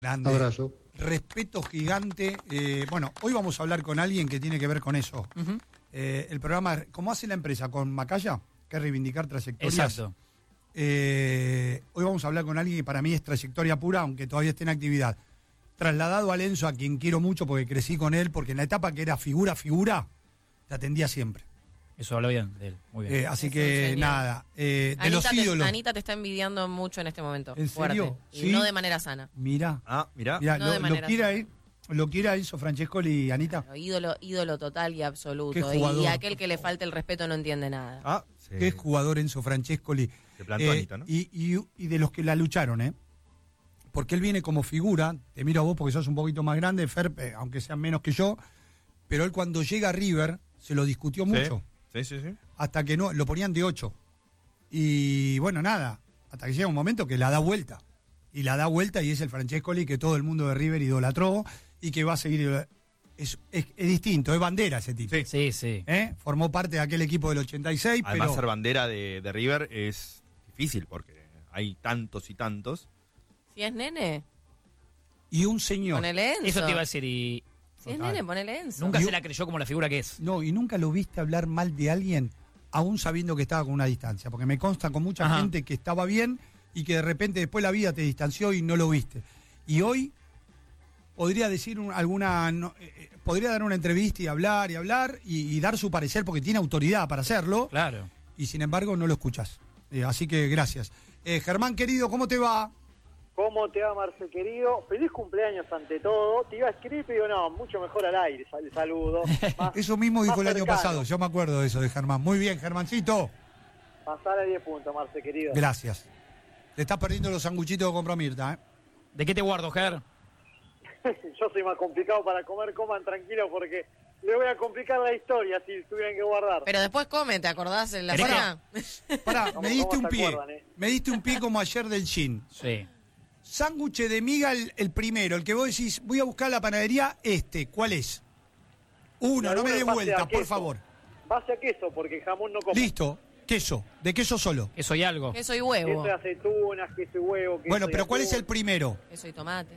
Grande. Abrazo. Respeto gigante. Bueno, hoy vamos a hablar con alguien que tiene que ver con eso. Uh-huh. El programa, ¿cómo hace la empresa? Con Macaya, que es reivindicar trayectorias. Exacto. Hoy vamos a hablar con alguien que para mí es trayectoria pura, aunque todavía esté en actividad. Trasladado a Lenzo, a quien quiero mucho porque crecí con él, porque en la etapa que era figura, te atendía siempre. Eso habla bien de él, muy bien. Así Es que un genio. nada, de los ídolos. Anita te está envidiando mucho en este momento. ¿En serio? Fuerte. Y ¿Sí? no de manera sana. Mirá, Mirá. No de manera lo quiere Enzo Francescoli y Anita. Pero ídolo total y absoluto. Qué jugador. Y aquel que le falta el respeto no entiende nada. Sí. Qué jugador Enzo Francescoli. Se plantó Anita, ¿no? Y de los que la lucharon, porque él viene como figura, te miro a vos porque sos un poquito más grande, Fer, aunque sean menos que yo, pero él cuando llega a River se lo discutió mucho, Sí. hasta que no, lo ponían de 8. Y bueno, nada, hasta que llega un momento que la da vuelta. Y la da vuelta y es el Francescoli que todo el mundo de River idolatró y que va a seguir. Es distinto, es bandera ese tipo. Sí. Sí. Formó parte de aquel equipo del 86, Además, pero ser bandera de River es difícil porque hay tantos y tantos. Si es nene, y un señor. ponele Enzo. Eso te iba a decir y Si es nene, ponele Enzo. nunca Y- se la creyó como la figura que es. No, y nunca lo viste hablar mal de alguien, aún sabiendo que estaba con una distancia, porque me consta con mucha Ajá. gente que estaba bien y que de repente después la vida te distanció y no lo viste. Y hoy podría decir podría dar una entrevista y hablar y dar su parecer porque tiene autoridad para hacerlo, Claro. y sin embargo no lo escuchas. Así que gracias. Germán querido, ¿cómo te va? ¿Cómo te va, Marcel, querido? Feliz cumpleaños ante todo. Te iba a escribir, pero digo, no, mucho mejor al aire, el saludo. Eso mismo dijo más el año cercano. pasado, yo me acuerdo de eso de Germán. Muy bien, Germancito. Pasar a 10 puntos, Marcel, querido. Gracias. Te estás perdiendo los sanguchitos que compró Mirta, ¿De qué te guardo, Ger? Yo soy más complicado para comer, coman tranquilo, porque le voy a complicar la historia si tuvieran que guardar. Pero después come, ¿te acordás en la ¿Querés cena? Pará, ¿Cómo- me diste cómo un se pie. acuerdan, Me diste un pie como ayer del Shin. Sí. Sándwich de miga el primero, el que vos decís, voy a buscar la panadería, ¿cuál es? Uno, no me dé Base a vuelta, por queso. favor. Base a queso, porque jamón no como. Listo, queso, de queso solo. Eso y algo. Queso y Queso huevo. de aceitunas, queso y huevo. Queso Bueno, y pero ¿cuál es el atún, primero? Queso y tomate.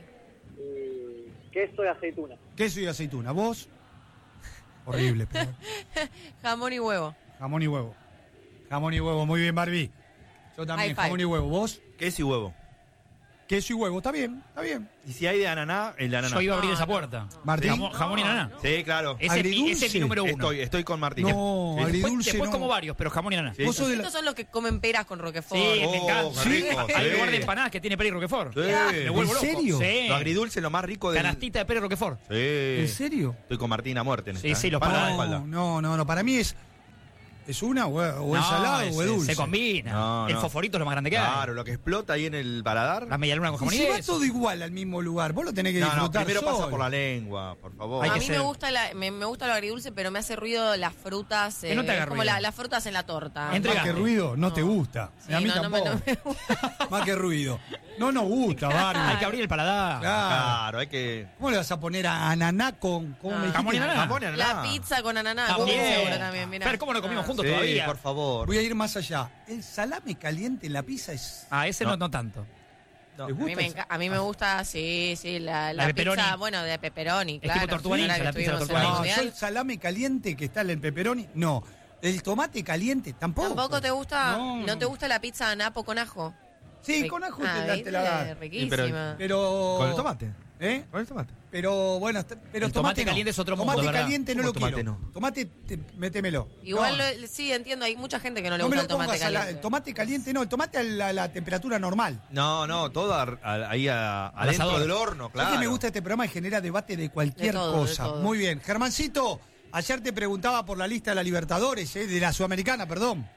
queso de aceituna. Queso y aceituna. ¿Vos? Horrible, pero Jamón y huevo. jamón y huevo. Jamón y huevo, muy bien, Barbie. Yo también, High five. jamón y huevo. ¿Vos? Queso y huevo. Queso y huevo, está bien, está bien. Y si hay de ananá, el de ananá. Yo iba a abrir No, esa no, puerta. Martín. Jamón y naná. Sí, claro. Ese es Agridulce. mi número uno. Estoy con Martín. No, Sí. agridulce Después no. como varios, pero jamón y naná. Sí. Vos sos de la- Estos son los que comen peras con roquefort. Sí, me Oh, encanta. qué rico, Hay sí. lugar de empanadas que tiene peri roquefort. Sí. Me vuelvo ¿En loco. serio? Sí. Lo agridulce es lo más rico del... Canastita de peri roquefort. Sí. ¿En serio? Estoy con Martín a muerte en Sí, esta, sí, los Espalda a palos. espalda. No, para mí es una o es salado o es dulce. Se combina. No, El no. fosforito es lo más grande que hay. Claro, lo que explota ahí en el paladar. La media luna con Y jamón y si va queso. todo igual al mismo lugar, vos lo tenés que No, disfrutar primero solo. pasa por la lengua, por favor. Hay A que mí ser- me gusta me gusta lo agridulce, pero me hace ruido las frutas. Que no te haga como ruido. las frutas en la torta. Entre- Más que Entregate. ruido, no te gusta. Sí, a mí no me tampoco. gusta. Más que ruido. No nos gusta, Barbie. Hay que abrir el paladar. Claro. Claro, hay que... ¿Cómo le vas a poner a ananá con... ¿Cómo No. me dijiste? Jamón y ananá. Jamón y ananá. La pizza con ananá. También. Vos seguro también, mirá. Fer, ¿cómo no comimos juntos Sí, todavía? por favor. Voy a ir más allá. El salame caliente en la pizza es... Ah, ese no tanto. No. ¿Les A mí, gusta? a mí me gusta, sí, la de pepperoni. pizza, bueno, de pepperoni, Es claro. tipo tortuga ninja, Ahora que la pizza de estuvimos tortuga en el No, ninja. yo mundial. el salame caliente que está en el pepperoni, no. El tomate caliente, tampoco. ¿Tampoco te gusta? No, ¿No te gusta la pizza de napo con ajo? Sí, con ajo Ahí te la das. riquísima. Pero... Con el tomate. ¿Eh? Con el tomate. Pero bueno, pero El tomate no. caliente es otro mundo, Tomate ¿verdad? caliente no ¿Cómo lo tomate quiero. no? Tomate, métemelo. Igual, No. sí, entiendo, hay mucha gente que no le No me gusta lo el tomate pongas caliente. el tomate caliente no, el tomate a la temperatura normal. No, todo ahí adentro asador. del horno, claro. ¿Sabes que me gusta este programa y genera debate de cualquier De todo, de cosa? todo. Muy bien. Germancito, ayer te preguntaba por la lista de la Libertadores, de la Sudamericana, perdón.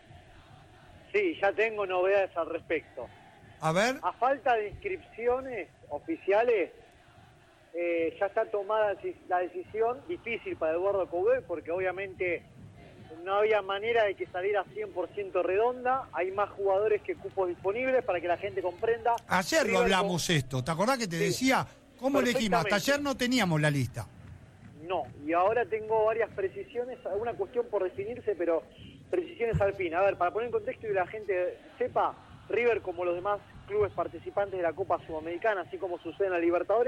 Sí, ya tengo novedades al respecto. A ver. A falta de inscripciones oficiales, ya está tomada la decisión, difícil para Eduardo Coudet, porque obviamente no había manera de que saliera 100% redonda. Hay más jugadores que cupos disponibles para que la gente comprenda. Ayer lo River hablamos esto. ¿Te acordás que te Sí. decía cómo elegimos? Hasta Perfectamente. ayer no teníamos la lista. No, y ahora tengo varias precisiones, alguna cuestión por definirse, pero precisiones al fin. A ver, para poner en contexto y que la gente sepa, River, como los demás clubes participantes de la Copa Sudamericana, así como sucede en la Libertadores.